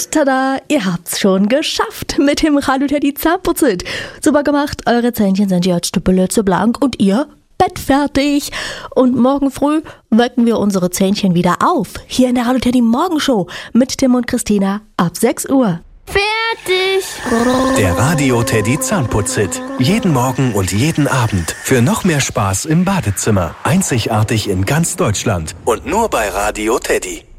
Und tada, ihr habt's schon geschafft mit dem Radio Teddy Zahnputzit. Super gemacht, eure Zähnchen sind jetzt zu blank und ihr bettfertig. Und morgen früh wecken wir unsere Zähnchen wieder auf. Hier in der Radio Teddy Morgenshow mit Tim und Christina ab 6 Uhr. Fertig! Der Radio Teddy Zahnputzit. Jeden Morgen und jeden Abend. Für noch mehr Spaß im Badezimmer. Einzigartig in ganz Deutschland. Und nur bei Radio Teddy.